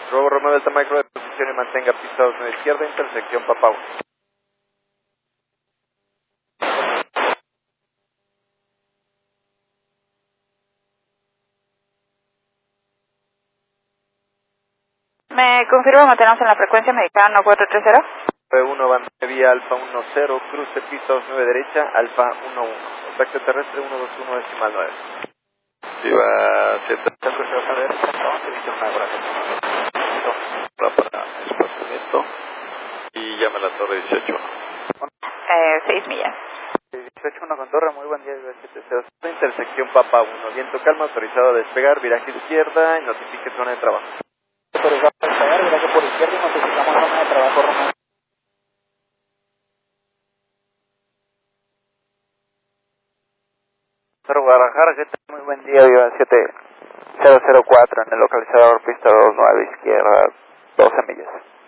Robo Romeo Delta Micro de posición y mantenga pista 29 izquierda, intersección Papa 1. ¿Me confirma mantenemos en la frecuencia mexicana 430? P1 banda vía Alfa 10, cruce pista 29 derecha, Alfa 11. Contacto terrestre 121 decimal 9. Viva 7, se va a ver, servicio una hora para espaciamiento y llama a la torre 18. 6 millas. 18-1 con torre, muy buen día, Viva 70. Intersección Papa 1, viento calma, autorizado a despegar, viraje izquierda y notifique zona de trabajo. Autorizado a despegar, viraje por izquierda y notificamos zona de trabajo, Romeo. Guadalajara, ¿qué tal? Muy buen día, Viva 7004 en el localizador pista 29 izquierda, 12 millas.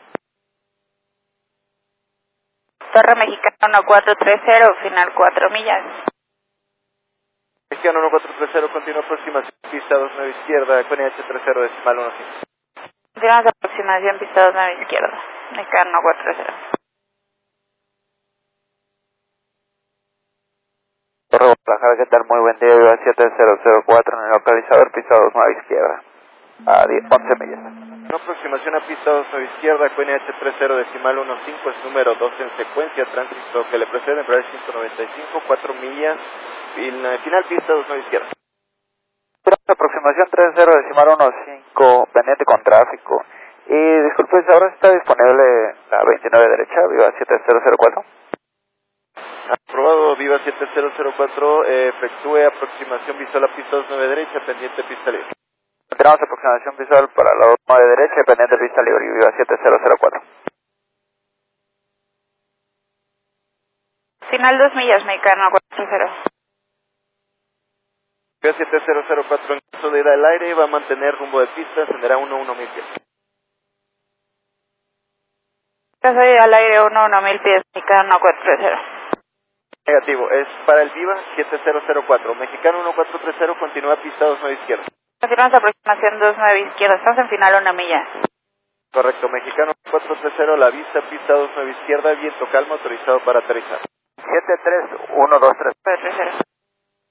Torre Mexicana 1430, final 4 millas. Mexicano 1430, continúa aproximación pista 29 izquierda, con H30 decimal 15. Continuamos aproximación pista 29 izquierda, Mexicana 430. Torre Guadalajara, ¿qué tal? Muy buen día, Viva 7004 en el localizador pista 29 izquierda, a 11 millas. Una aproximación a pista 29 izquierda, con H30 decimal 15, es número 2 en secuencia, tránsito que le precede, Embraer 195, 4 millas, final pista 29 izquierda. Aproximación 30 decimal 15, pendiente con tráfico. Y disculpe, ahora está disponible la 29 derecha, Viva 7004. Aprobado, Viva 7004, efectúe aproximación visual a pista 29 derecha, pendiente pista libre. Tenemos aproximación visual para la 9 derecha, pendiente pista libre, Viva 7004. Final 2 millas, Mexicana 430. Viva 7004 en caso de ir al aire, va a mantener rumbo de pista, ascenderá 11,000 pies. Caso de al aire 1000 pies, Mexicana 430. Negativo, es para el Viva 7004, Mexicano 1430, continúa pista 29 izquierda. Continuamos aproximación 29 izquierda, estamos en final 1 milla. Correcto, Mexicano 430, la vista, pista 29 izquierda, viento calma, autorizado para aterrizar. 73123. 430.